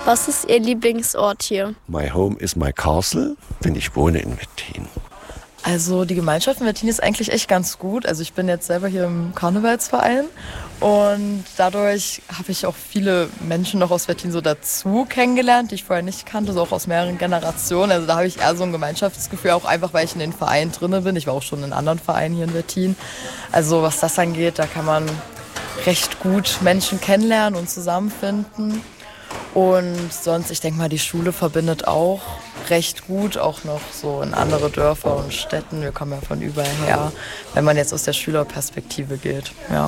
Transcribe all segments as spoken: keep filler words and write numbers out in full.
Was ist Ihr Lieblingsort hier? My home is my castle, denn ich wohne in Wettin. Also die Gemeinschaft in Wettin ist eigentlich echt ganz gut. Also ich bin jetzt selber hier im Karnevalsverein und dadurch habe ich auch viele Menschen noch aus Wettin so dazu kennengelernt, die ich vorher nicht kannte, so auch aus mehreren Generationen. Also da habe ich eher so ein Gemeinschaftsgefühl, auch einfach, weil ich in den Verein drinne bin. Ich war auch schon in anderen Vereinen hier in Wettin. Also was das angeht, da kann man recht gut Menschen kennenlernen und zusammenfinden. Und sonst, ich denke mal, die Schule verbindet auch recht gut, auch noch so in andere Dörfer und Städten. Wir kommen ja von überall her, wenn man jetzt aus der Schülerperspektive geht. Ja.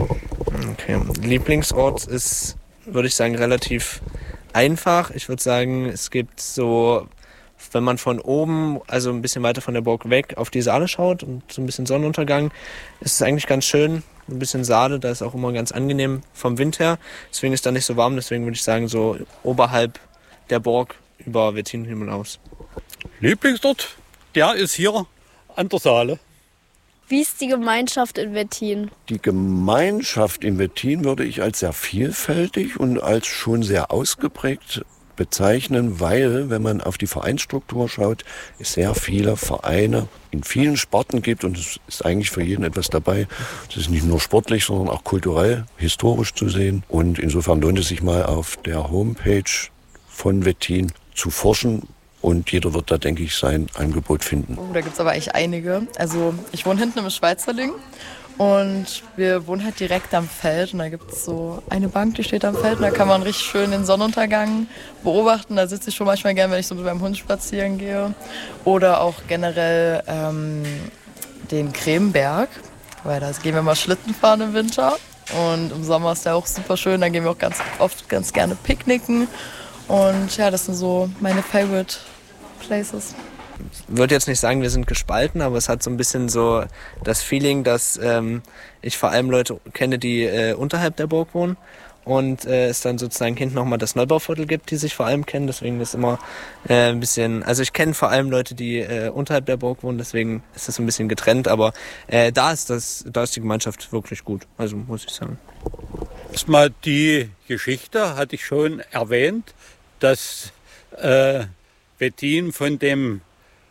Okay. Lieblingsort ist, würde ich sagen, relativ einfach. Ich würde sagen, es gibt so, wenn man von oben, also ein bisschen weiter von der Burg weg, auf die Saale schaut und so ein bisschen Sonnenuntergang, ist es eigentlich ganz schön. Ein bisschen Saale, da ist auch immer ganz angenehm vom Wind her. Deswegen ist da nicht so warm, deswegen würde ich sagen, so oberhalb der Burg über Wettin hinaus. Lieblingsort, der ist hier an der Saale. Wie ist die Gemeinschaft in Wettin? Die Gemeinschaft in Wettin würde ich als sehr vielfältig und als schon sehr ausgeprägt bezeichnen, weil, wenn man auf die Vereinsstruktur schaut, es sehr viele Vereine in vielen Sparten gibt und es ist eigentlich für jeden etwas dabei. Es ist nicht nur sportlich, sondern auch kulturell, historisch zu sehen. Und insofern lohnt es sich mal auf der Homepage von Wettin zu forschen. Und jeder wird da, denke ich, sein Angebot finden. Oh, da gibt es aber eigentlich einige. Also ich wohne hinten im Schweizerling und wir wohnen halt direkt am Feld. Und da gibt es so eine Bank, die steht am Feld. Und da kann man richtig schön den Sonnenuntergang beobachten. Da sitze ich schon manchmal gerne, wenn ich so mit meinem Hund spazieren gehe. Oder auch generell ähm, den Kremberg, weil da gehen wir mal Schlitten fahren im Winter. Und im Sommer ist der auch super schön. Da gehen wir auch ganz oft ganz gerne picknicken. Und ja, das sind so meine Favorite Places. Ich würde jetzt nicht sagen, wir sind gespalten, aber es hat so ein bisschen so das Feeling, dass ähm, ich vor allem Leute kenne, die äh, unterhalb der Burg wohnen und äh, es dann sozusagen hinten nochmal das Neubauviertel gibt, die sich vor allem kennen. Deswegen ist immer äh, ein bisschen, also ich kenne vor allem Leute, die äh, unterhalb der Burg wohnen, deswegen ist das ein bisschen getrennt, aber äh, da ist das, da ist die Gemeinschaft wirklich gut, also muss ich sagen. Erstmal die Geschichte hatte ich schon erwähnt, dass äh, Wettin von dem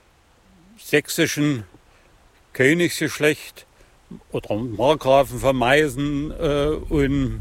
sächsischen Königsgeschlecht oder Markgrafen von Meißen äh, und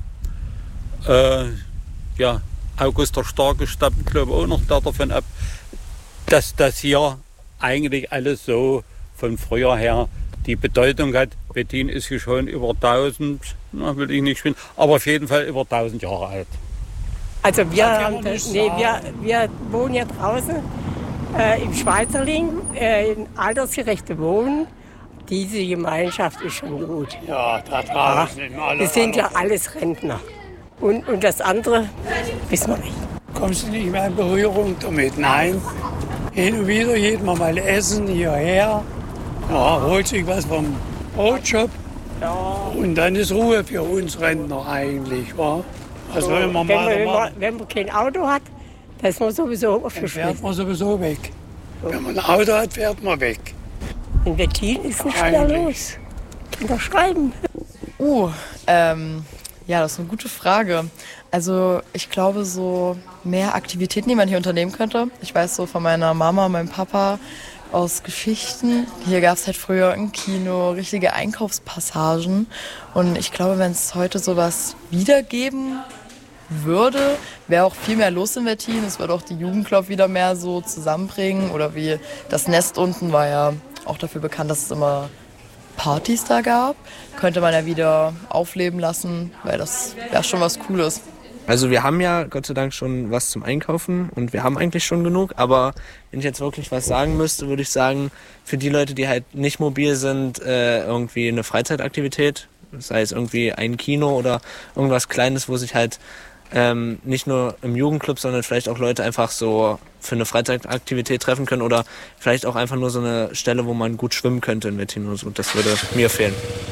äh, ja, August der Starke stammt, glaube ich, auch noch da davon ab, dass das hier eigentlich alles so von früher her die Bedeutung hat. Wettin ist hier schon über tausend, na, will ich nicht spielen, aber auf jeden Fall über tausend Jahre alt. Also wir, haben das, nee, wir, wir wohnen hier draußen äh, im Schweizerling, äh, in altersgerechte Wohnen. Diese Gemeinschaft ist schon gut. Ja, da draußen. Ja, wir sind ja alles Rentner. Und, und das andere wissen wir nicht. Kommst du nicht mehr in Berührung damit? Nein. Hin und wieder geht man mal essen hierher. Ja, holt sich was vom Brotshop. Ja. Und dann ist Ruhe für uns Rentner eigentlich. Wa? Was so, will man wenn, mal man, machen? wenn man kein Auto hat, dann ist man sowieso dann fährt man sowieso weg. So. Wenn man ein Auto hat, fährt man weg. In Wettin ist nicht mehr los. Kinder schreiben. Uh, ähm, ja, das ist eine gute Frage. Also ich glaube, so mehr Aktivitäten, die man hier unternehmen könnte. Ich weiß so von meiner Mama, meinem Papa aus Geschichten. Hier gab es halt früher ein Kino, richtige Einkaufspassagen. Und ich glaube, wenn es heute sowas wiedergeben würde, wäre auch viel mehr los in Wettin. Es würde auch die Jugendclub wieder mehr so zusammenbringen. Oder wie das Nest unten war ja auch dafür bekannt, dass es immer Partys da gab. Könnte man ja wieder aufleben lassen, weil das wäre schon was Cooles. Also wir haben ja Gott sei Dank schon was zum Einkaufen und wir haben eigentlich schon genug, aber wenn ich jetzt wirklich was sagen müsste, würde ich sagen, für die Leute, die halt nicht mobil sind, äh, irgendwie eine Freizeitaktivität, sei es irgendwie ein Kino oder irgendwas Kleines, wo sich halt ähm, nicht nur im Jugendclub, sondern vielleicht auch Leute einfach so für eine Freizeitaktivität treffen können oder vielleicht auch einfach nur so eine Stelle, wo man gut schwimmen könnte in Wettin oder so. Das würde mir fehlen.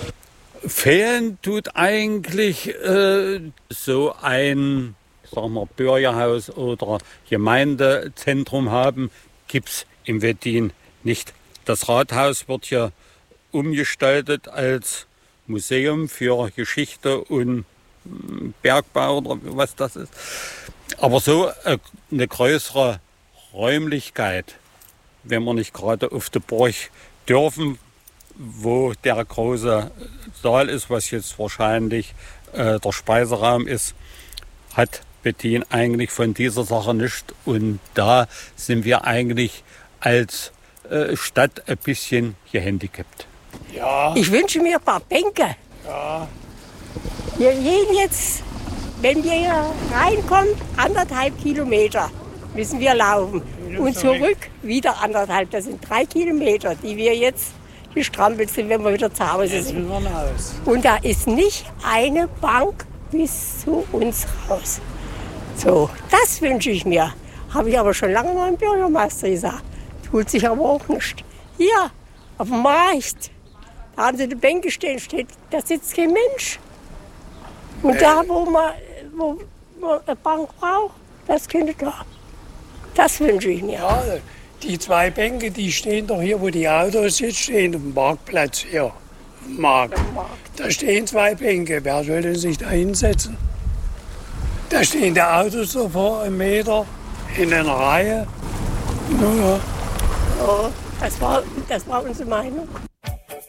Fehlen tut eigentlich äh, so ein, sagen wir, Bürgerhaus oder Gemeindezentrum haben, gibt's im Wettin nicht. Das Rathaus wird hier umgestaltet als Museum für Geschichte und Bergbau oder was das ist. Aber so eine größere Räumlichkeit, wenn wir nicht gerade auf der Burg dürfen, wo der große Saal ist, was jetzt wahrscheinlich äh, der Speiseraum ist, hat Wettin eigentlich von dieser Sache nicht. Und da sind wir eigentlich als äh, Stadt ein bisschen gehandicapt. Ja. Ich wünsche mir ein paar Bänke. Ja. Wir gehen jetzt, wenn wir hier reinkommen, anderthalb Kilometer müssen wir laufen. Und zurück wieder anderthalb. Das sind drei Kilometer, die wir jetzt gestrampelt sind, wenn wir wieder zu Hause sind. Und da ist nicht eine Bank bis zu uns raus. So, das wünsche ich mir. Habe ich aber schon lange mal dem Bürgermeister gesagt. Tut sich aber auch nicht. Hier, auf dem Markt, da haben sie die Bänke stehen, steht, da sitzt kein Mensch. Und da, wo man, wo man eine Bank braucht, das könnte da. Das wünsche ich mir. Ja, die zwei Bänke, die stehen doch hier, wo die Autos jetzt stehen, auf dem Marktplatz hier. Auf dem Markt. Da stehen zwei Bänke. Wer soll denn sich da hinsetzen? Da stehen die Autos so vor einem Meter in einer Reihe. Ja, ja. Ja, das war, das war unsere Meinung.